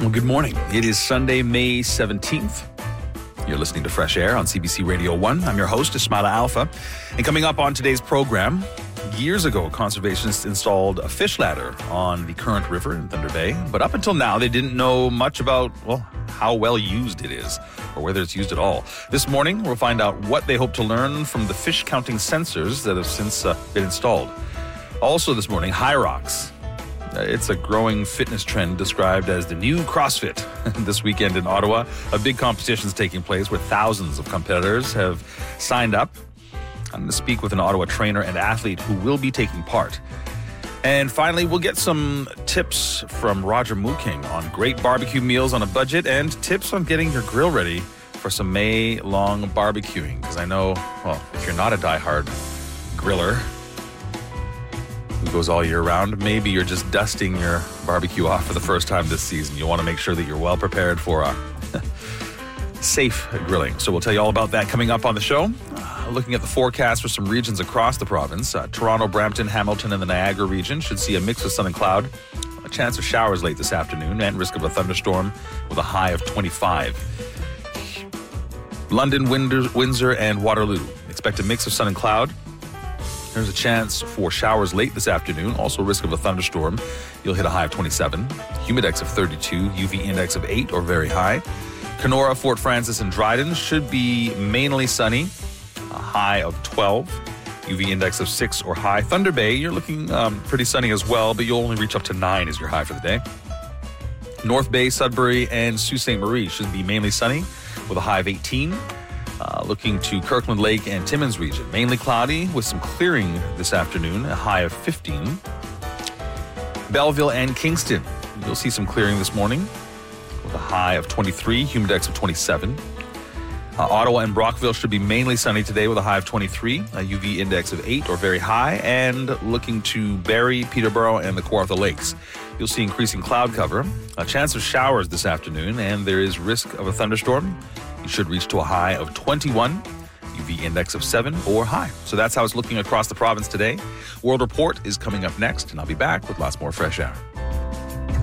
Well, good morning. It is Sunday, May 17th. You're listening to Fresh Air on CBC Radio 1. I'm your host, Ismaila Alpha. And coming up on today's program, years ago, conservationists installed a fish ladder on the Current River in Thunder Bay. But up until now, they didn't know much about, how well used it is or whether it's used at all. This morning, we'll find out what they hope to learn from the fish counting sensors that have since been installed. Also this morning, High Rocks. It's a growing fitness trend described as the new CrossFit. This weekend in Ottawa, a big competition is taking place where thousands of competitors have signed up. I'm going to speak with an Ottawa trainer and athlete who will be taking part. And finally, we'll get some tips from Roger Mooking on great barbecue meals on a budget and tips on getting your grill ready for some May-long barbecuing. Because I know, if you're not a diehard griller who goes all year round, maybe you're just dusting your barbecue off for the first time this season. You want to make sure that you're well prepared for a safe grilling. So we'll tell you all about that coming up on the show. Looking at the forecast for some regions across the province, Toronto, Brampton, Hamilton, and the Niagara region should see a mix of sun and cloud. A chance of showers late this afternoon and risk of a thunderstorm with a high of 25. London, Windsor, and Waterloo expect a mix of sun and cloud. There's a chance for showers late this afternoon, also risk of a thunderstorm. You'll hit a high of 27. Humidex of 32, UV index of 8 or very high. Kenora, Fort Frances, and Dryden should be mainly sunny, a high of 12. UV index of 6 or high. Thunder Bay, you're looking pretty sunny as well, but you'll only reach up to 9 as your high for the day. North Bay, Sudbury, and Sault Ste. Marie should be mainly sunny with a high of 18. Looking to Kirkland Lake and Timmins region, mainly cloudy with some clearing this afternoon, a high of 15. Belleville and Kingston, you'll see some clearing this morning with a high of 23, humidex of 27. Ottawa and Brockville should be mainly sunny today with a high of 23, a UV index of 8 or very high, and looking to Barrie, Peterborough, and the Kawartha Lakes. You'll see increasing cloud cover, a chance of showers this afternoon, and there is risk of a thunderstorm. You should reach to a high of 21, UV index of 7 or high. So that's how it's looking across the province today. World Report is coming up next, and I'll be back with lots more Fresh Air.